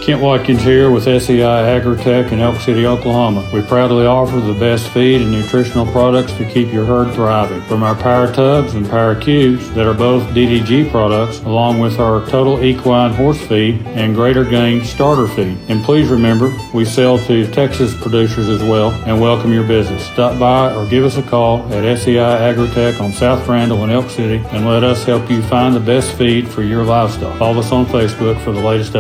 Kent Watkins here with SEI Agritech in Elk City, Oklahoma. We proudly offer the best feed and nutritional products to keep your herd thriving. From our Power Tubs and Power Cubes that are both DDG products, along with our Total Equine Horse Feed and Greater Gain Starter Feed. And please remember, we sell to Texas producers as well and welcome your business. Stop by or give us a call at SEI Agritech on South Randall in Elk City and let us help you find the best feed for your livestock. Follow us on Facebook for the latest updates.